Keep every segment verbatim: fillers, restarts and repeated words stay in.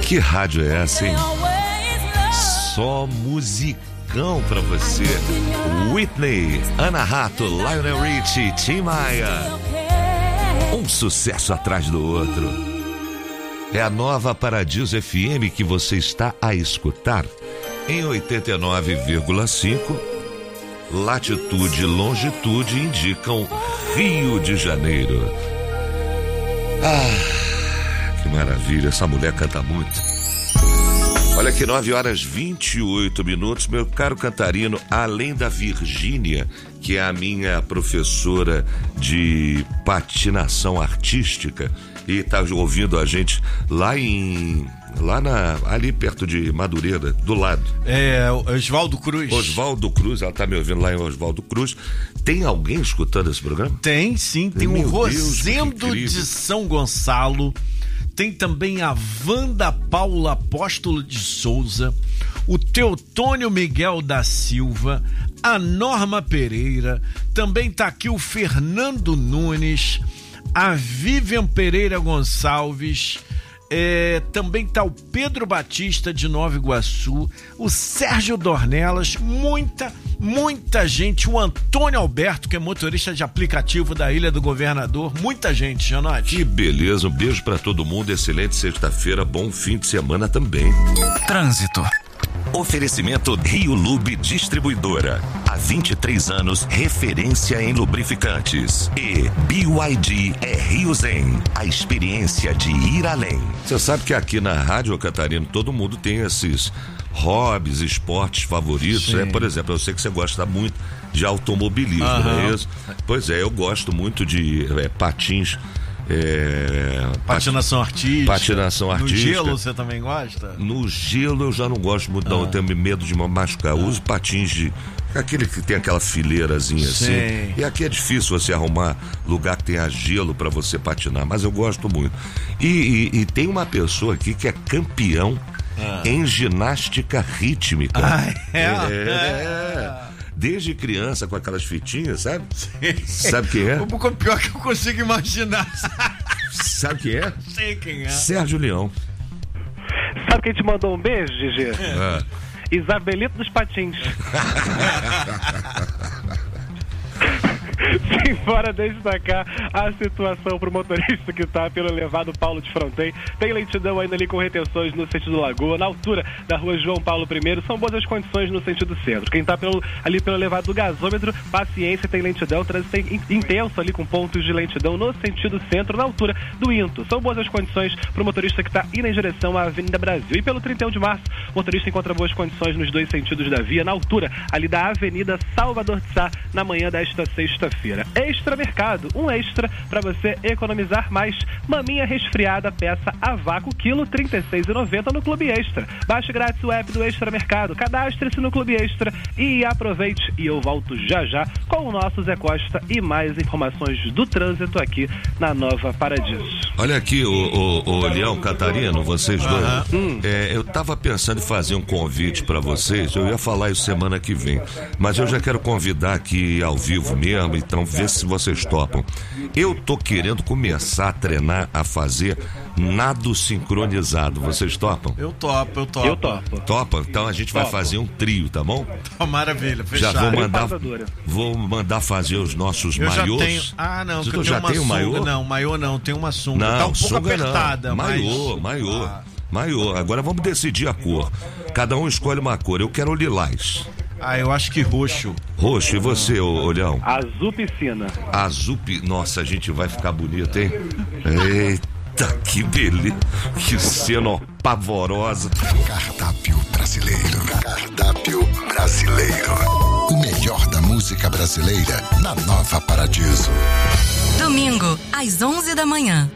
Que rádio é essa, hein? Só musicão pra você. Whitney, Ana Rato, Lionel Richie, Tim Maia. Um sucesso atrás do outro. É a nova Paradiso F M que você está a escutar em oitenta e nove vírgula cinco. Latitude e longitude indicam Rio de Janeiro. Ah, que maravilha, essa mulher canta muito. Olha aqui, nove horas e vinte e oito minutos, meu caro cantarino, além da Virgínia, que é a minha professora de patinação artística e tá ouvindo a gente lá em... lá na, ali perto de Madureira, do lado. É, Oswaldo Cruz. Oswaldo Cruz, ela tá me ouvindo lá em Oswaldo Cruz. Tem alguém escutando esse programa? Tem, sim. Tem Meu o Deus, Rosendo de São Gonçalo. Tem também a Wanda Paula Apóstolo de Souza, o Teotônio Miguel da Silva, a Norma Pereira, também tá aqui o Fernando Nunes, a Vivian Pereira Gonçalves, é, também tá o Pedro Batista de Nova Iguaçu, o Sérgio Dornelas, muita, muita gente, o Antônio Alberto, que é motorista de aplicativo da Ilha do Governador, muita gente, Janote. Que beleza, um beijo pra todo mundo, excelente sexta-feira, bom fim de semana também. Trânsito. Oferecimento Rio Lube Distribuidora. Há vinte e três anos, referência em lubrificantes. E B Y D é Rio Zen, a experiência de ir além. Você sabe que aqui na Rádio Catarina todo mundo tem esses hobbies, esportes favoritos, né? Por exemplo, eu sei que você gosta muito de automobilismo, uhum. Não é isso? Pois é, eu gosto muito de é, patins. É, patinação artística. Patinação artística. No gelo você também gosta? No gelo eu já não gosto muito, não. Ah. Eu tenho medo de me machucar. Eu ah. uso patins de. Aquele que tem aquela fileirazinha assim. E aqui é difícil você arrumar lugar que tenha gelo pra você patinar, mas eu gosto muito. E, e, e tem uma pessoa aqui que é campeão ah. em ginástica rítmica. Ah, é? É. é. Desde criança, com aquelas fitinhas, sabe? Sabe quem é? O pior que eu consigo imaginar. Sabe quem é? Sei quem é. Sérgio Leão. Sabe quem te mandou um beijo, Gigi? É. Isabelito dos Patins. Simbora destacar a situação pro motorista que tá pelo elevado Paulo de Fronten. Tem lentidão ainda ali com retenções no sentido Lagoa, na altura da rua João Paulo I. São boas as condições no sentido centro. Quem tá pelo, ali pelo elevado do gasômetro, paciência, tem lentidão, trânsito intenso ali com pontos de lentidão no sentido centro, na altura do Into. São boas as condições pro motorista que tá indo em direção à Avenida Brasil. E pelo trinta e um de março, o motorista encontra boas condições nos dois sentidos da via, na altura ali da Avenida Salvador de Sá, na manhã desta sexta-feira. Extra Mercado, um extra para você economizar mais. Maminha resfriada, peça a vácuo, quilo trinta e seis reais e noventa centavos no Clube Extra. Baixe grátis o app do Extra Mercado, cadastre-se no Clube Extra e aproveite. E eu volto já já com o nosso Zé Costa e mais informações do trânsito aqui na Nova Paradiso. Olha aqui, o, o, o Leão, Catarino, vocês dois. Uhum. É, eu tava pensando em fazer um convite para vocês, eu ia falar isso semana que vem, mas eu já quero convidar aqui ao vivo mesmo, então vê se vocês topam. Eu tô querendo começar a treinar, a fazer nado sincronizado. Vocês topam? Eu topo, eu topo. Eu topo. Topa? Então a gente vai Topo. fazer um trio, tá bom? Oh, maravilha, fechado. Já vou mandar, vou mandar fazer os nossos eu maiôs. Já tenho, ah, não, Você que eu já tenho tem o maiô? Não, maiô não, tem uma sunga. Não, tá um pouco sunga apertada. Não. Mas... Maiô, maiô. Ah. Maiô. Agora vamos decidir a cor. Cada um escolhe uma cor. Eu quero o lilás. Ah, eu acho que roxo. Roxo, e você, ô, ô Leão? Azul piscina. Azul piscina. Nossa, a gente vai ficar bonito, hein? Eita, que beleza. Que cena pavorosa. Cardápio brasileiro. Cardápio brasileiro. O melhor da música brasileira na Nova Paradiso. Domingo, às onze da manhã.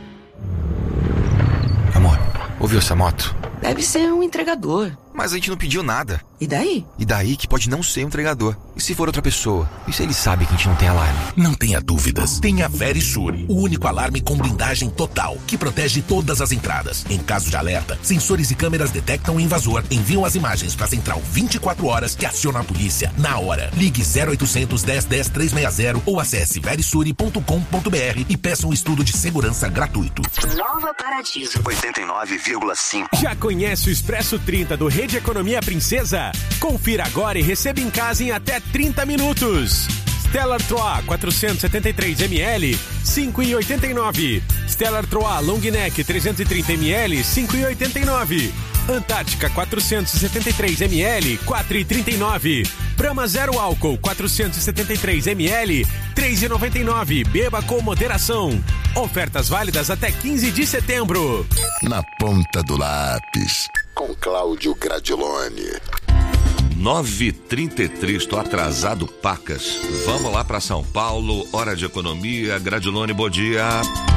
Amor, ouviu essa moto? Deve ser um entregador. Mas a gente não pediu nada. E daí? E daí que pode não ser um entregador. E se for outra pessoa? E se ele sabe que a gente não tem alarme? Não tenha dúvidas. Tenha Verisure, o único alarme com blindagem total, que protege todas as entradas. Em caso de alerta, sensores e câmeras detectam o invasor, enviam as imagens para a central vinte e quatro horas que aciona a polícia na hora. Ligue zero oitocentos, dez, dez, trezentos e sessenta ou acesse verisure ponto com ponto b r e peça um estudo de segurança gratuito. Nova Paradiso. oitenta e nove vírgula cinco. Já conhece o Expresso trinta do Rede Economia Princesa? Confira agora e receba em casa em até trinta minutos. Stella Artois quatrocentos e setenta e três mililitros, cinco reais e oitenta e nove centavos. Stella Artois Long Neck trezentos e trinta mililitros, cinco reais e oitenta e nove centavos. Antártica quatrocentos e setenta e três mililitros, quatro reais e trinta e nove centavos. Brahma Zero Álcool quatrocentos e setenta e três mililitros, três reais e noventa e nove centavos. Beba com moderação. Ofertas válidas até quinze de setembro. Na ponta do lápis, com Cláudio Gradiloni. nove e trinta e três, tô atrasado, pacas. Vamos lá para São Paulo, hora de economia. Gradiloni, bom dia.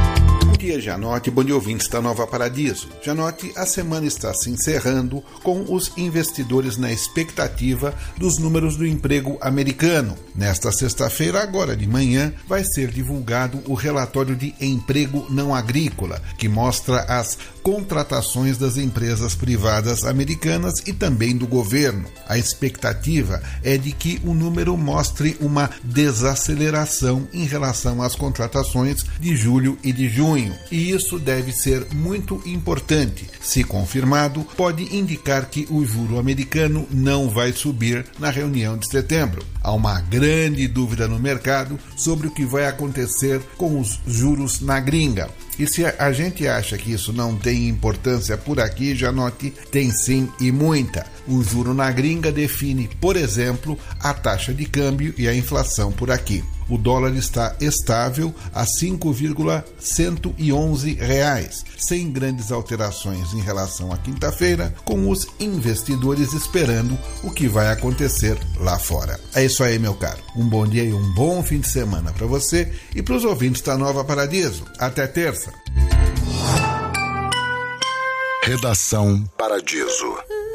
Bom dia, Janote. Bom dia, ouvintes da Nova Paradiso. Janote, a semana está se encerrando com os investidores na expectativa dos números do emprego americano. Nesta sexta-feira, agora de manhã, vai ser divulgado o relatório de emprego não agrícola, que mostra as contratações das empresas privadas americanas e também do governo. A expectativa é de que o número mostre uma desaceleração em relação às contratações de julho e de junho. E isso deve ser muito importante. Se confirmado, pode indicar que o juro americano não vai subir na reunião de setembro. Há uma grande dúvida no mercado sobre o que vai acontecer com os juros na gringa. E se a gente acha que isso não tem importância por aqui, já note, tem sim e muita. O juro na gringa define, por exemplo, a taxa de câmbio e a inflação por aqui. O dólar está estável a cinco vírgula cento e onze reais, sem grandes alterações em relação à quinta-feira, com os investidores esperando o que vai acontecer lá fora. É isso aí, meu caro. Um bom dia e um bom fim de semana para você e para os ouvintes da Nova Paradiso. Até terça. Redação Paradiso.